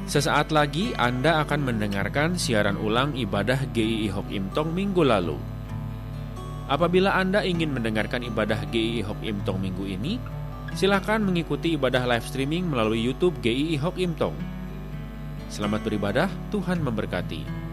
Sesaat lagi Anda akan mendengarkan siaran ulang ibadah GII Hok Im Tong minggu lalu. Apabila Anda ingin mendengarkan ibadah GII Hok Im Tong minggu ini, silakan mengikuti ibadah live streaming melalui YouTube GII Hok Im Tong. Selamat beribadah, Tuhan memberkati.